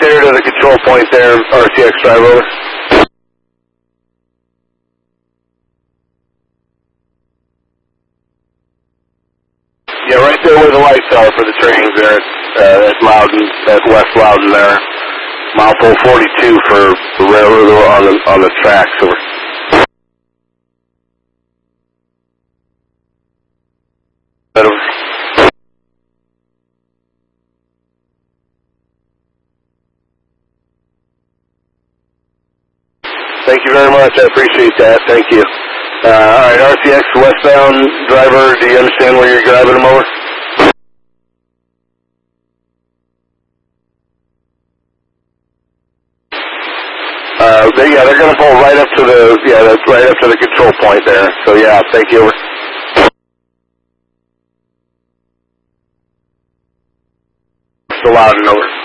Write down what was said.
there to the control point there, RCX drive over. Yeah, right there where the lights are for the trains there. That's Loudon, that's West Loudon there. Mile pole 42 for the railroad on the tracks. Over. Thank you very much. I appreciate that. Thank you. All right, RCX westbound driver, do you understand where you're driving them over? They're going to pull right up to that's right up to the control point there. So yeah, thank you. Over. Still Loudon over.